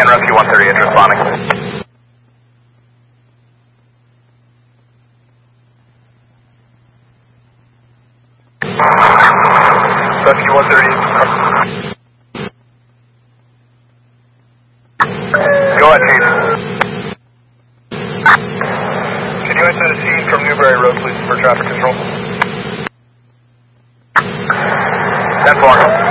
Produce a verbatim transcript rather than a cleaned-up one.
Again, Rescue one thirty-eight responding. Rescue one thirty. Go ahead, Chief. Can you enter the scene from Newberry Road, please, for traffic control? ten four.